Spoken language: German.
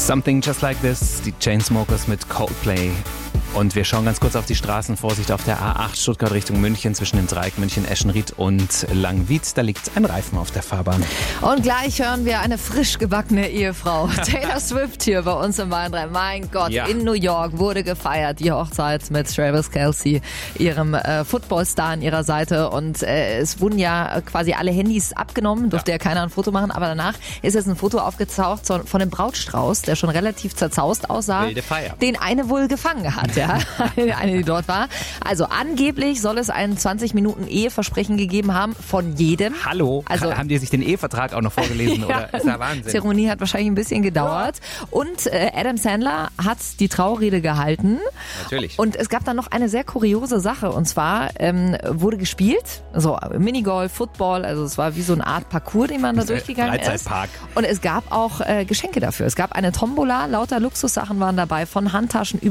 Something Just Like This, die Chainsmokers mit Coldplay. Und wir schauen ganz kurz auf die Straßen. Vorsicht auf der A8 Stuttgart Richtung München zwischen dem Dreieck München-Eschenried und Langwied. Da liegt ein Reifen auf der Fahrbahn. Und gleich hören wir eine frisch gebackene Ehefrau. Taylor Swift hier bei uns im Bayern 3. Mein Gott, ja. In New York wurde gefeiert. Die Hochzeit mit Travis Kelce, ihrem Footballstar an ihrer Seite. Und es wurden ja quasi alle Handys abgenommen. Durfte ja keiner ein Foto machen. Aber danach ist jetzt ein Foto aufgetaucht von dem Brautstrauß, der schon relativ zerzaust aussah. Wilde Feier. den eine wohl gefangen hat. Ja, eine, die dort war. Also angeblich soll es ein 20 Minuten Eheversprechen gegeben haben von jedem. Hallo, also haben die sich den Ehevertrag auch noch vorgelesen? Ja, oder ist da Wahnsinn? Die Zeremonie hat wahrscheinlich ein bisschen gedauert. Ja. Und Adam Sandler hat die Traurede gehalten. Natürlich. Und es gab dann noch eine sehr kuriose Sache. Und zwar wurde gespielt, so Minigolf, Football, also es war wie so eine Art Parcours, den man da durchgegangen Freizeitpark. ist. Und es gab auch Geschenke dafür. Es gab eine Tombola, lauter Luxussachen waren dabei, von Handtaschen über